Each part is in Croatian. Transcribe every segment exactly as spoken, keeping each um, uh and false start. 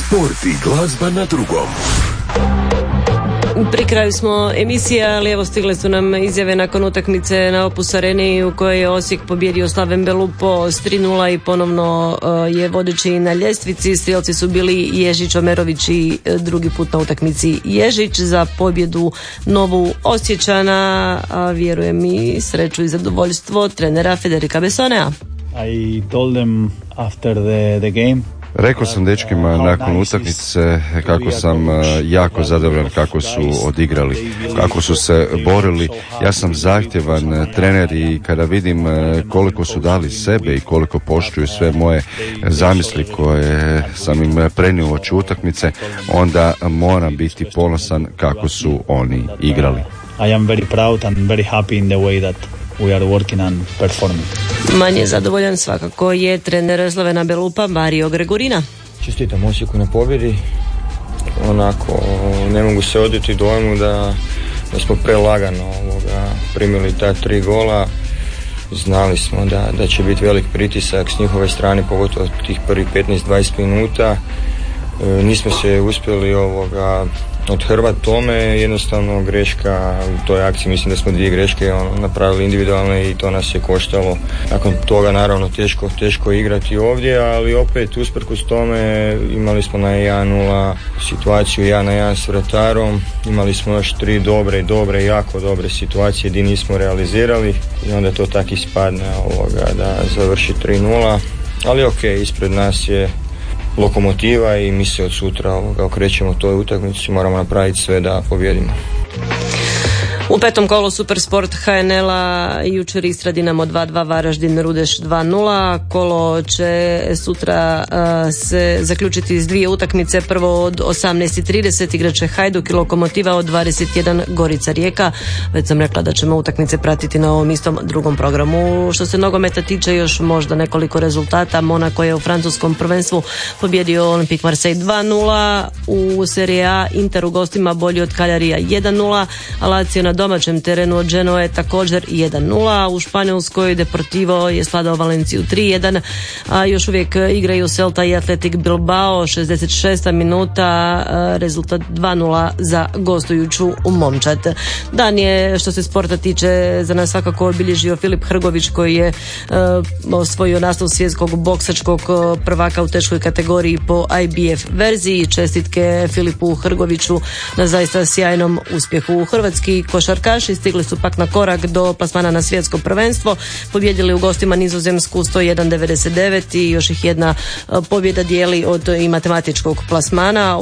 Sport i glazba na drugom. Pri kraju smo emisija, ali evo stigle su nam izjave nakon utakmice na Opus Areni u kojoj je Osijek pobjedio Slaven Belupo s tri nula i ponovno uh, je vodeći na ljestvici. Strijelci su bili Ježić, Omerović i uh, drugi put na utakmici Ježić za pobjedu novu Osječana, a vjerujem i sreću i zadovoljstvo trenera Federica Bessonea. I told them after the, the game. Rekao sam dečkima nakon utakmice kako sam jako zadovoljan kako su odigrali, kako su se borili. Ja sam zahtjevan trener i kada vidim koliko su dali sebe i koliko poštuju sve moje zamisli koje sam im prenio u oči utakmice, onda moram biti ponosan kako su oni igrali. I am very proud and very happy in the way that we are working and performing. Manje zadovoljan svakako je trener Slavena Belupa Mario Gregorina. Čestitam Osijeku na pobjedi. Onako, ne mogu se odeti dojmu da, da smo prelagano ovoga, primili ta tri gola. Znali smo da, da će biti velik pritisak s njihove strane, pogotovo tih prvih petnaest dvadeset minuta. E, nismo se uspjeli ovoga odhrvat tome, jednostavno greška u toj akciji, mislim da smo dvije greške ono, napravili individualne i to nas je koštalo. Nakon toga naravno teško, teško igrati ovdje, ali opet usprkos tome imali smo na jedan nula situaciju jedan na jedan s vratarom, imali smo još tri dobre, dobre, jako dobre situacije gdje nismo realizirali i onda to tako ispadne ovoga, da završi tri nula, ali ok, ispred nas je Lokomotiva i mi se od sutra ovoga, okrećemo toj utakmici, moramo napraviti sve da pobjedimo. U petom kolu Supersport ha en el-a jučer Istra Dinamo dva dva, Varaždin Rudeš dva nula. Kolo će sutra uh, se zaključiti s dvije utakmice. Prvo od osamnaest i trideset igraće Hajduk i Lokomotiva, od dvadeset jedan Gorica Rijeka. Već sam rekla da ćemo utakmice pratiti na ovom istom drugom programu. Što se nogometa tiče, još možda nekoliko rezultata. Monaco je u francuskom prvenstvu pobjedio Olympique Marseille dva nula. U Serie A Inter u gostima bolji od Kaljarija jedan nula, a Lazio na domaćem terenu od Genoe također jedan nula. U Španjolskoj Deportivo je sladao Valenciju tri jedan, a još uvijek igraju Celta i Athletic Bilbao. šezdeset šesta minuta, rezultat dva nula za gostujuću u Momčad. Dan je, što se sporta tiče, za nas svakako obilježio Filip Hrgović, koji je uh, osvojio naslov svjetskog boksačkog prvaka u teškoj kategoriji po I B F verziji. Čestitke Filipu Hrgoviću na zaista sjajnom uspjehu. Hrvatski košarkaši stigli su pak na korak do plasmana na svjetsko prvenstvo, pobjedili u gostima Nizozemsku sto jedan devedeset devet i još ih jedna pobjeda dijeli od i matematičkog plasmana.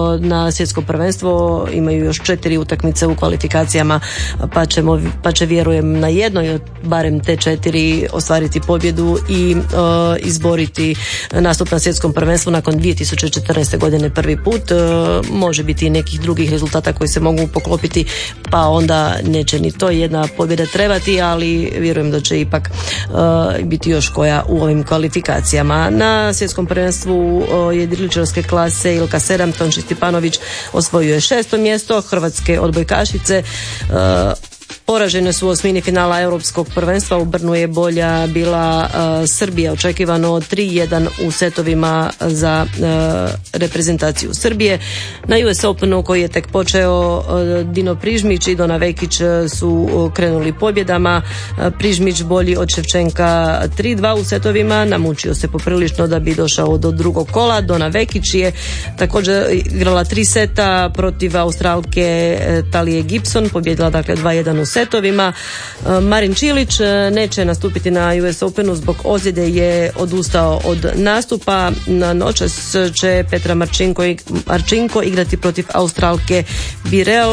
Na svjetsko prvenstvo imaju još četiri utakmice u kvalifikacijama, pa, ćemo, pa će vjerujem na jednoj od barem te četiri ostvariti pobjedu i uh, izboriti nastup na svjetskom prvenstvu nakon dvije tisuće četrnaeste. godine prvi put. Uh, može biti i nekih drugih rezultata koji se mogu poklopiti, pa onda neće ni to jedna pobjeda trebati, ali vjerujem da će ipak uh, biti još koja u ovim kvalifikacijama. Na svjetskom prvenstvu uh, jedriličarske klase Ilka sedam, Tonči Stipanović osvojio je šesto mjesto. Hrvatske odbojkašice uh, poražene su u osmini finala europskog prvenstva. U Brnu je bolja bila uh, Srbija, očekivano tri jedan u setovima za uh, reprezentaciju Srbije. Na U S Openu, koji je tek počeo, uh, Dino Prižmić i Dona Vekić su uh, krenuli pobjedama. Uh, Prižmić bolji od Ševčenka tri dva u setovima, namučio se poprilično da bi došao do drugog kola. Dona Vekić je također igrala tri seta protiv Australke uh, Talije Gibson, pobjedila dakle dva jedan u setovima. Marin Čilić neće nastupiti na U S Openu zbog ozljede, je odustao od nastupa. Na noćas će Petra Marčinko, Marčinko igrati protiv Australke Birel,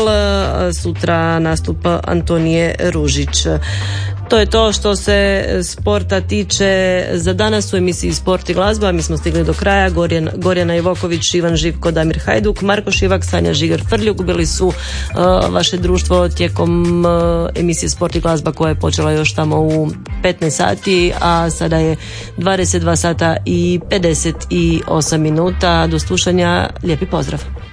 sutra nastup Antonije Ružić. To je to što se sporta tiče za danas u emisiji Sport i glazba. Mi smo stigli do kraja. Gorjan, Gorjana Ivoković, Ivan Živko, Damir Hajduk, Marko Šivak, Sanja Žigar-Frljuk bili su uh, vaše društvo tijekom uh, emisije Sport i glazba, koja je počela još tamo u petnaest sati, a sada je dvadeset dva sata i pedeset osam minuta. Do slušanja, lijepi pozdrav.